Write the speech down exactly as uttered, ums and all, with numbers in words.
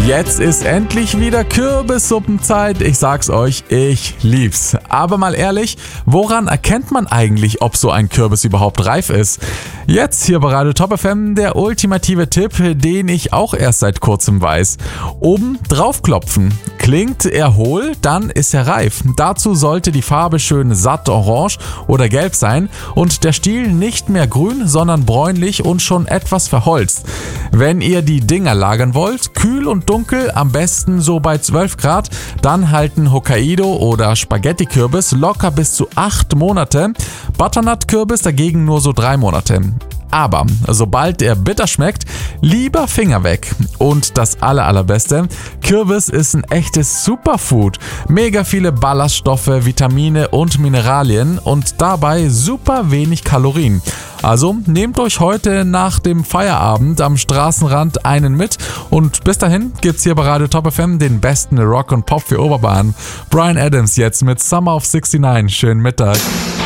Jetzt ist endlich wieder Kürbissuppenzeit. Ich sag's euch, ich lieb's. Aber mal ehrlich, woran erkennt man eigentlich, ob so ein Kürbis überhaupt reif ist? Jetzt hier bei Radio Top F M der ultimative Tipp, den ich auch erst seit kurzem weiß. Oben draufklopfen. Klingt er hohl, dann ist er reif. Dazu sollte die Farbe schön satt orange oder gelb sein und der Stiel nicht mehr grün, sondern bräunlich und schon etwas verholzt. Wenn ihr die Dinger lagern wollt, kühl und dunkel, am besten so bei zwölf Grad, dann halten Hokkaido oder Spaghetti-Kürbis locker bis zu acht Monate, Butternut-Kürbis dagegen nur so drei Monate. Aber sobald er bitter schmeckt, lieber Finger weg. Und das aller allerbeste, Kürbis ist ein echtes Superfood. Mega viele Ballaststoffe, Vitamine und Mineralien und dabei super wenig Kalorien. Also nehmt euch heute nach dem Feierabend am Straßenrand einen mit und bis dahin gibt's hier bei Radio Top F M den besten Rock und Pop für Oberbayern. Bryan Adams jetzt mit Summer of sixty-nine. Schönen Mittag.